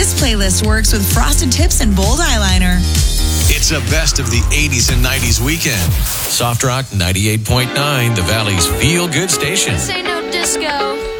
This playlist works with frosted tips and bold eyeliner. It's a best of the 80s and 90s weekend. Soft Rock 98.9, the Valley's feel-good station. This ain't no disco.